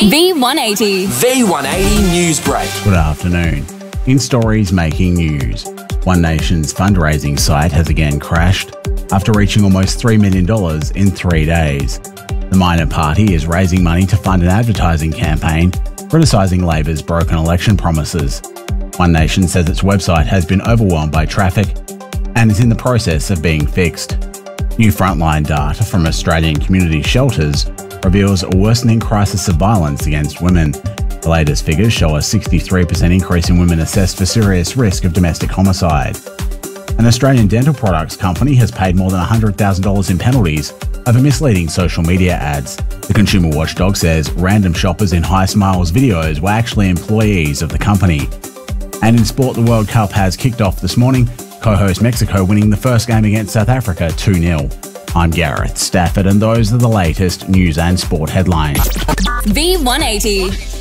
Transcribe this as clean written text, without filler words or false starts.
V180. V180 News Break. Good afternoon. In stories making news, One Nation's fundraising site has again crashed after reaching almost $3 million in 3 days. The minor party is raising money to fund an advertising campaign criticising Labor's broken election promises. One Nation says its website has been overwhelmed by traffic and is in the process of being fixed. New frontline data from Australian community shelters reveals a worsening crisis of violence against women. The latest figures show a 63% increase in women assessed for serious risk of domestic homicide. An Australian dental products company has paid more than $100,000 in penalties over misleading social media ads. The Consumer Watchdog says random shoppers in High Smiles videos were actually employees of the company. And in sport, the World Cup has kicked off this morning, co-host Mexico winning the first game against South Africa 2-0. I'm Gareth Stafford, and those are the latest news and sport headlines. V180.